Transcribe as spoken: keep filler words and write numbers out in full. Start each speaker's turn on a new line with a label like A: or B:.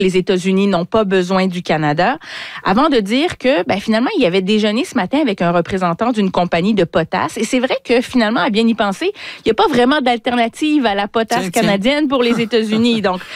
A: Les États-Unis n'ont pas besoin du Canada, avant de dire que ben, finalement, il y avait déjeuné ce matin avec un représentant d'une compagnie de potasse. Et c'est vrai que finalement, à bien y penser, il n'y a pas vraiment d'alternative à la potasse tiens, canadienne tiens. pour les États-Unis. Donc,